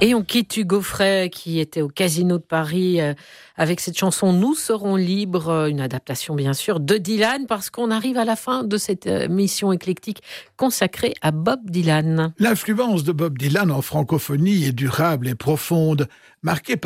Et on quitte Hugo Frey qui était au Casino de Paris avec cette chanson « Nous serons libres », une adaptation bien sûr de Dylan, parce qu'on arrive à la fin de cette mission éclectique consacrée à Bob Dylan. L'influence de Bob Dylan en francophonie est durable et profonde, marquée